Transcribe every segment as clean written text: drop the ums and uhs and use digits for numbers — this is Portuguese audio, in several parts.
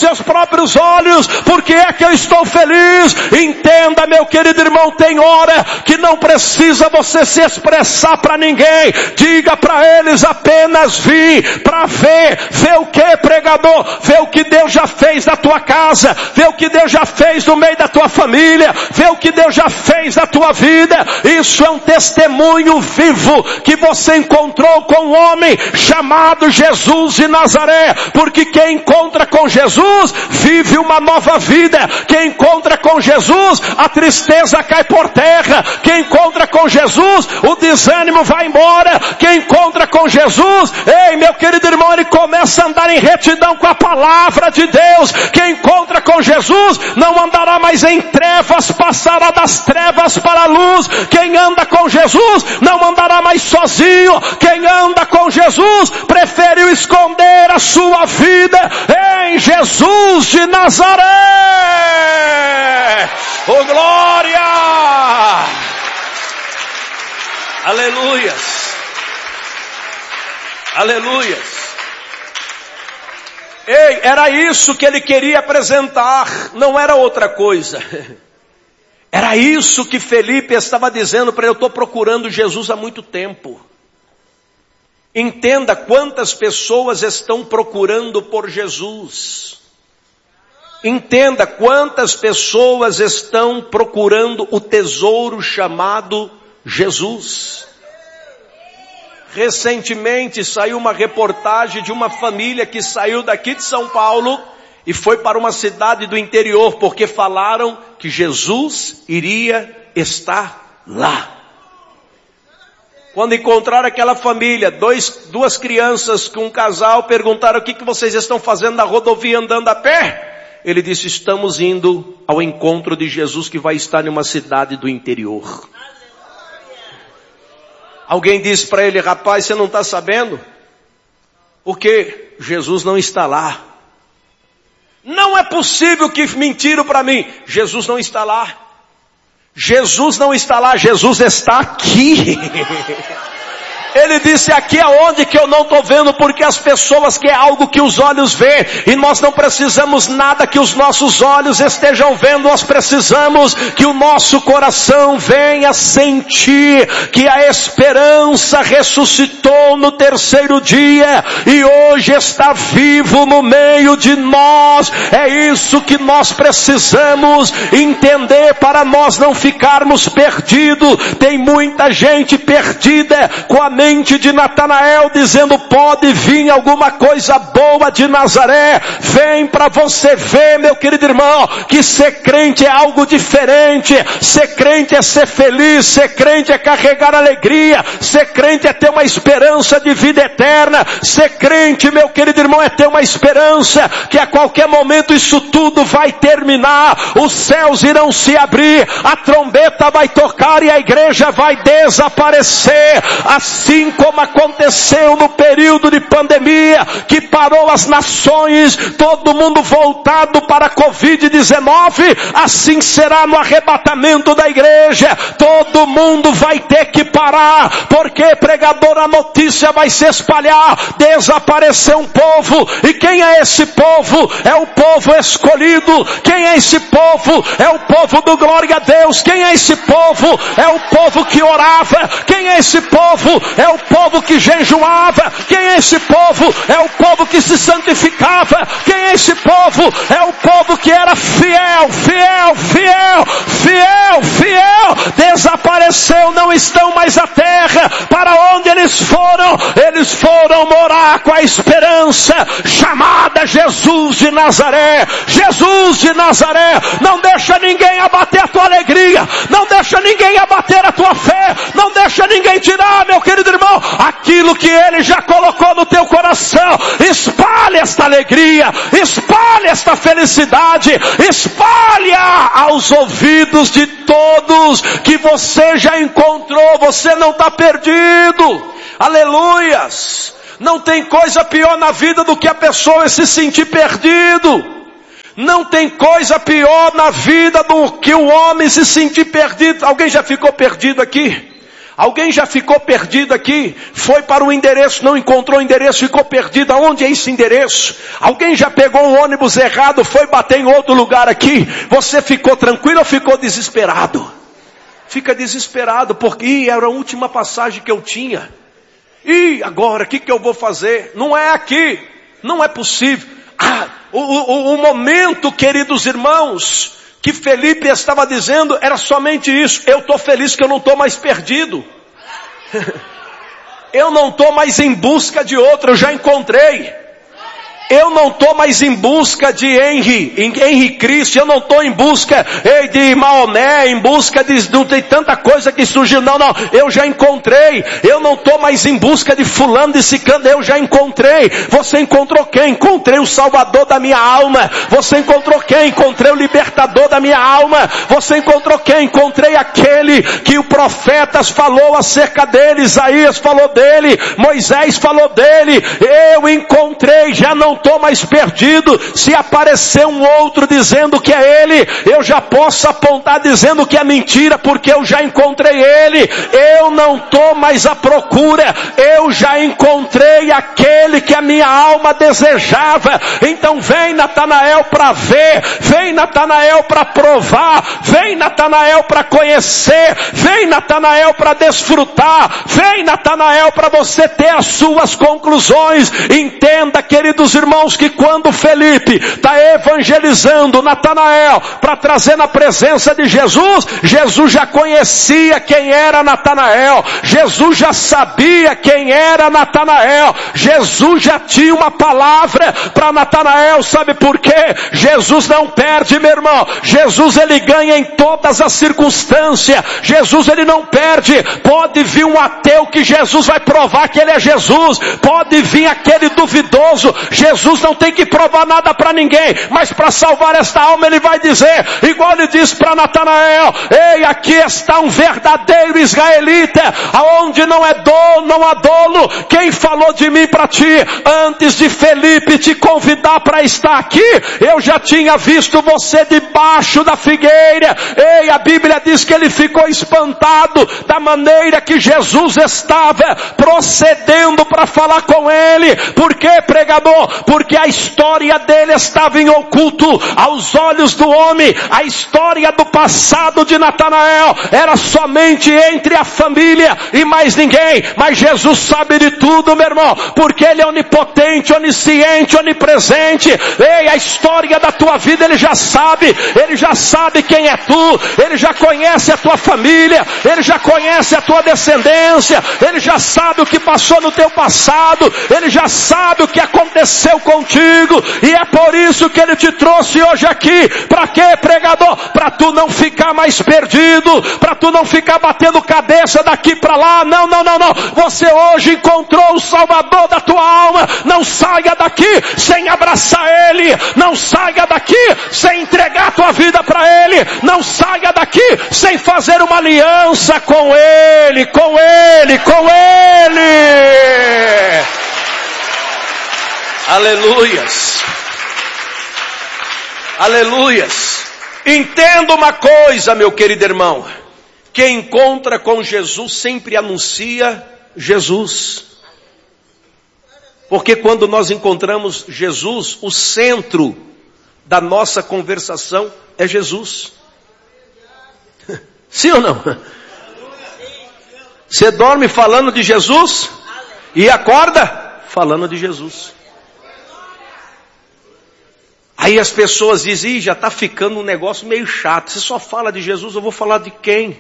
seus próprios olhos. Por que é que eu estou feliz? Entenda, meu querido irmão, tem hora que não precisa você se expressar para ninguém. Diga para eles: apenas vim para ver o que, pregador? Ver o que Deus já fez na tua casa, ver o que Deus já fez no meio da tua família, ver o que Deus já fez na tua vida. Isso é um testemunho vivo que você encontrou com um homem chamado Jesus de Nazaré, porque quem encontra com Jesus vive uma nova vida. Quem encontra com Jesus, a tristeza cai por terra. Quem encontra com Jesus, o desânimo vai embora. Quem encontra com Jesus, ei, meu querido irmão, ele começa a andar em retidão com a palavra de Deus. Quem encontra com Jesus não andará mais em trevas, passará das trevas para a luz. Quem anda com Jesus não andará mais sozinho. Quem anda com Jesus preferiu esconder a sua vida em Jesus de Nazaré. Oh, glória! Aleluias! Aleluias! Ei, era isso que ele queria apresentar, não era outra coisa. Era isso que Felipe estava dizendo para ele: eu estou procurando Jesus há muito tempo. Entenda quantas pessoas estão procurando por Jesus. Entenda quantas pessoas estão procurando o tesouro chamado Jesus. Recentemente saiu uma reportagem de uma família que saiu daqui de São Paulo e foi para uma cidade do interior, porque falaram que Jesus iria estar lá. Quando encontraram aquela família, duas crianças com um casal, perguntaram: o que vocês estão fazendo na rodovia andando a pé? Ele disse: estamos indo ao encontro de Jesus que vai estar em uma cidade do interior. Alguém disse para ele: rapaz, você não está sabendo? Porque Jesus não está lá. Não é possível, que mentiram para mim. Jesus não está lá. Jesus não está lá, Jesus está aqui. Ele disse: aqui é onde que eu não estou vendo, porque as pessoas querem algo que os olhos veem, e nós não precisamos nada que os nossos olhos estejam vendo, nós precisamos que o nosso coração venha sentir que a esperança ressuscitou no terceiro dia, e hoje está vivo no meio de nós. É isso que nós precisamos entender para nós não ficarmos perdidos. Tem muita gente perdida com a mente de Natanael, dizendo: pode vir alguma coisa boa de Nazaré. Vem para você ver, meu querido irmão, que ser crente é algo diferente. Ser crente é ser feliz, ser crente é carregar alegria, ser crente é ter uma esperança de vida eterna. Ser crente, meu querido irmão, é ter uma esperança que a qualquer momento isso tudo vai terminar, os céus irão se abrir, a trombeta vai tocar e a igreja vai desaparecer. Assim como aconteceu no período de pandemia, que parou as nações, todo mundo voltado para a Covid-19, assim será no arrebatamento da igreja. Todo mundo vai ter que parar, porque, pregador, a notícia vai se espalhar, desapareceu um povo. E quem é esse povo? É o povo escolhido. Quem é esse povo? É o povo do glória a Deus. Quem é esse povo? É o povo que orava. Quem é esse povo? É o povo que jejuava. Quem é esse povo? É o povo que se santificava. Quem é esse povo? É o povo que era fiel. Desapareceu, não estão mais na terra. Para onde eles foram? Eles foram morar com a esperança chamada Jesus de Nazaré. Jesus de Nazaré, não deixa ninguém abater a tua alegria, não deixa ninguém abater a tua fé, não deixa ninguém tirar, meu querido irmão, aquilo que Ele já colocou no teu coração. Espalhe esta alegria, espalhe esta felicidade, espalhe aos ouvidos de todos que você já encontrou. Você não está perdido. Aleluias. Não tem coisa pior na vida do que a pessoa se sentir perdido. Não tem coisa pior na vida do que o homem se sentir perdido. Alguém já ficou perdido aqui? Alguém já ficou perdido aqui? Foi para o endereço, não encontrou o endereço, ficou perdido. Aonde é esse endereço? Alguém já pegou um ônibus errado, foi bater em outro lugar aqui? Você ficou tranquilo ou ficou desesperado? Fica desesperado porque era a última passagem que eu tinha. E agora, o que eu vou fazer? Não é aqui, não é possível. O momento, queridos irmãos, que Felipe estava dizendo era somente isso. Eu estou feliz que eu não estou mais perdido. Eu não estou mais em busca de outro, eu já encontrei. Eu não estou mais em busca de Henry Cristo, eu não estou em busca de Maomé, em busca de tanta coisa que surgiu. Não, eu já encontrei. Eu não estou mais em busca de fulano, de ciclano, eu já encontrei. Você encontrou quem? Encontrei o Salvador da minha alma. Você encontrou quem? Encontrei o Libertador da minha alma. Você encontrou quem? Encontrei aquele que o profetas falou acerca dele, Isaías falou dele, Moisés falou dele. Eu encontrei, já não estou mais perdido. Se aparecer um outro dizendo que é ele, eu já posso apontar dizendo que é mentira, porque eu já encontrei ele. Eu não estou mais à procura, eu já encontrei aquele que a minha alma desejava. Então vem, Natanael, para ver, vem, Natanael, para provar, vem, Natanael, para conhecer, vem, Natanael, para desfrutar, vem, Natanael, para você ter as suas conclusões. Entenda, queridos irmãos, que quando Felipe está evangelizando Natanael para trazer na presença de Jesus, Jesus já conhecia quem era Natanael, Jesus já sabia quem era Natanael, Jesus já tinha uma palavra para Natanael. Sabe por quê? Jesus não perde, meu irmão. Jesus, ele ganha em todas as circunstâncias. Jesus, ele não perde. Pode vir um ateu que Jesus vai provar que ele é Jesus, pode vir aquele duvidoso, Jesus não tem que provar nada para ninguém, mas para salvar esta alma ele vai dizer, igual ele disse para Natanael: ei, aqui está um verdadeiro israelita, aonde não é dolo, não há dolo. Quem falou de mim para ti? Antes de Felipe te convidar para estar aqui, eu já tinha visto você debaixo da figueira. Ei, a Bíblia diz que ele ficou espantado da maneira que Jesus estava procedendo para falar com ele. Por quê, pregador? Porque a história dele estava em oculto aos olhos do homem. A história do passado de Natanael era somente entre a família e mais ninguém. Mas Jesus sabe de tudo, meu irmão, porque ele é onipotente, onisciente, onipresente. Ei, a história da tua vida ele já sabe quem é tu, ele já conhece a tua família, ele já conhece a tua descendência, ele já sabe o que passou no teu passado, ele já sabe o que aconteceu contigo, e é por isso que ele te trouxe hoje aqui. Para quê, pregador? Para tu não ficar mais perdido, para tu não ficar batendo cabeça daqui para lá. Não, você hoje encontrou o Salvador da tua alma. Não saia daqui sem abraçar ele, não saia daqui sem entregar a tua vida para ele, não saia daqui sem fazer uma aliança com ele, com ele, com ele. Aleluias, aleluias. Entenda uma coisa, meu querido irmão: quem encontra com Jesus sempre anuncia Jesus. Porque quando nós encontramos Jesus, o centro da nossa conversação é Jesus. Sim ou não? Você dorme falando de Jesus e acorda falando de Jesus. Aí as pessoas dizem: já está ficando um negócio meio chato, você só fala de Jesus, eu vou falar de quem?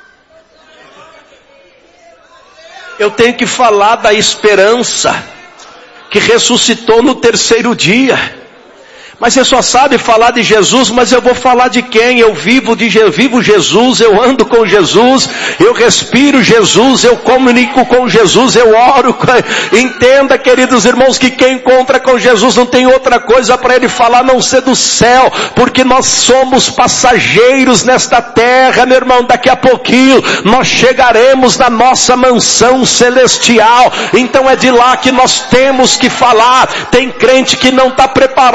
Eu tenho que falar da esperança que ressuscitou no terceiro dia. Mas você só sabe falar de Jesus, mas eu vou falar de quem? Eu vivo Jesus, eu ando com Jesus, eu respiro Jesus, eu comunico com Jesus, eu oro. Entenda, queridos irmãos, que quem encontra com Jesus não tem outra coisa para ele falar a não ser do céu, porque nós somos passageiros nesta terra, meu irmão. Daqui a pouquinho nós chegaremos na nossa mansão celestial, então é de lá que nós temos que falar. Tem crente que não está preparado para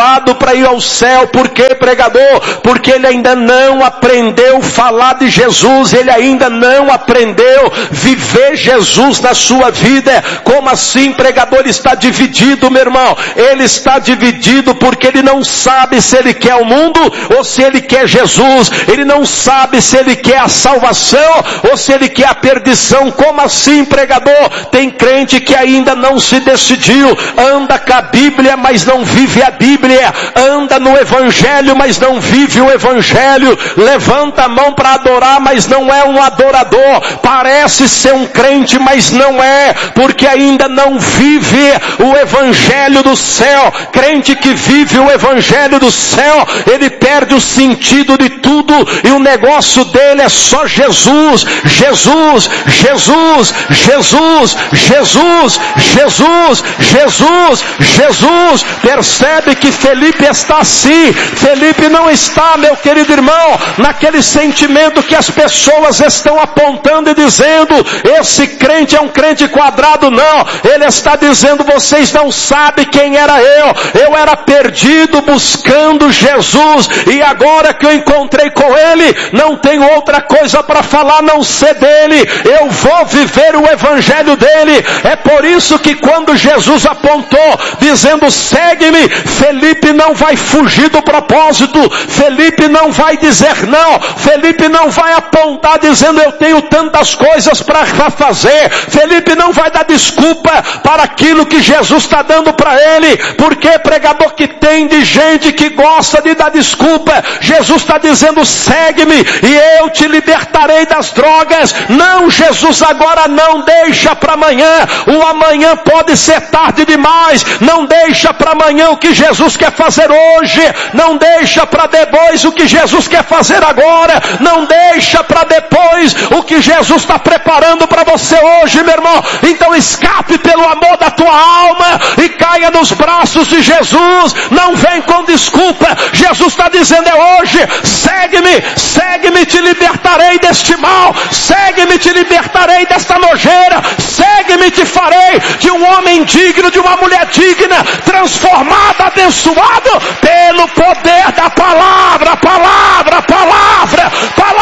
para ir ao céu. Por quê, pregador? Porque ele ainda não aprendeu falar de Jesus, ele ainda não aprendeu viver Jesus na sua vida. Como assim, pregador? Ele está dividido, meu irmão. Ele está dividido porque ele não sabe se ele quer o mundo ou se ele quer Jesus. Ele não sabe se ele quer a salvação ou se ele quer a perdição. Como assim, pregador? Tem crente que ainda não se decidiu. Anda com a Bíblia, mas não vive a Bíblia. Anda no Evangelho, mas não vive o Evangelho. Levanta a mão para adorar, mas não é um adorador. Parece ser um crente, mas não é, porque ainda não vive o Evangelho do céu. Crente que vive o Evangelho do céu, ele perde o sentido de tudo, e o negócio dele é só Jesus, Jesus, Jesus, Jesus, Jesus, Jesus, Jesus, Jesus. Percebe que Felipe está assim. Felipe não está, meu querido irmão, naquele sentimento que as pessoas estão apontando e dizendo, esse crente é um crente quadrado. Não, ele está dizendo, vocês não sabem quem era eu era perdido buscando Jesus, e agora que eu encontrei com ele, não tenho outra coisa para falar não ser dele. Eu vou viver o Evangelho dele. É por isso que quando Jesus apontou, dizendo, segue-me, Felipe não vai fugir do propósito. Felipe não vai dizer não. Felipe não vai apontar dizendo, eu tenho tantas coisas para fazer. Felipe não vai dar desculpa para aquilo que Jesus está dando para ele. Porque, pregador, que tem de gente que gosta de dar desculpa. Jesus está dizendo, segue-me e eu te libertarei das drogas. Não, Jesus, agora não, deixa para amanhã. O amanhã pode ser tarde demais. Não deixa para amanhã o que Jesus quer fazer hoje. Não deixa para depois o que Jesus quer fazer agora. Não deixa para depois o que Jesus está preparando para você hoje, meu irmão. Então escape pelo amor da tua alma e caia nos braços de Jesus. Não vem com desculpa. Jesus está dizendo, é hoje. Segue-me, segue-me, te libertarei deste mal. Segue-me, te libertarei desta nojeira. Segue-me, te farei de um homem digno, de uma mulher digna, transformado, abençoado pelo poder da palavra, palavra, palavra,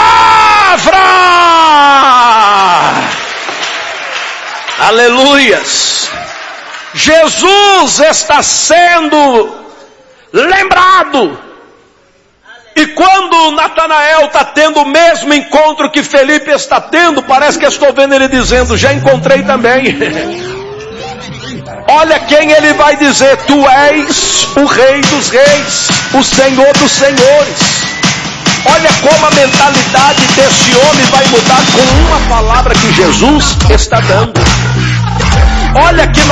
palavra. Aleluias. Jesus está sendo lembrado. E quando Natanael está tendo o mesmo encontro que Felipe está tendo, parece que eu estou vendo ele dizendo, já encontrei também. Olha quem ele vai dizer, tu és o Rei dos Reis, o Senhor dos Senhores. Olha como a mentalidade desse homem vai mudar com uma palavra que Jesus está dando. Olha que